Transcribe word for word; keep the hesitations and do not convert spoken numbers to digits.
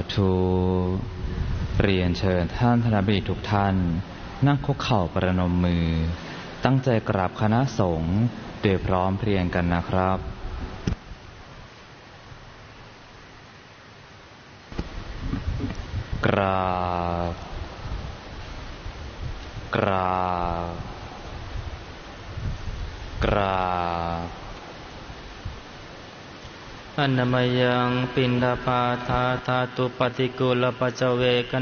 ธุเรียนเชิญท่านธนบัณฑิตทุกท่านนั่งคุกเข่าประนมมือตั้งใจกราบคณะสงฆ์โดยพร้อมเพรียงกันนะครับกราบกราบกราบอันนมยังปินดาปาทาธาตุปฏิกุลปัจเวก